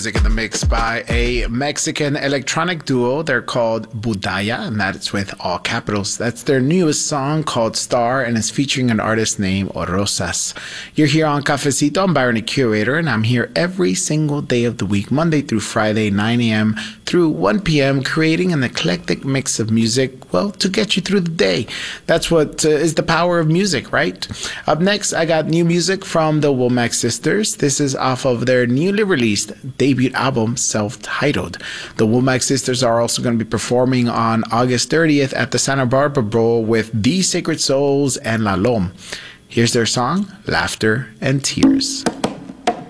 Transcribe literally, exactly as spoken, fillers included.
music in the mix by a Mexican electronic duo. They're called Budaya, and that's with all capitals. That's their newest song called Star, and it's featuring an artist named Rosas. You're here on Cafecito. I'm Byron, the curator, and I'm here every single day of the week, Monday through Friday, nine a.m. through one p.m., creating an eclectic mix of music, well, to get you through the day. That's what uh, is the power of music, right? Up next, I got new music from the Womack Sisters. This is off of their newly released debut album, self-titled. The Womack Sisters are also going to be performing on August thirtieth at the Santa Barbara Bowl with The Sacred Souls and La Lom. Here's their song, Laughter and Tears.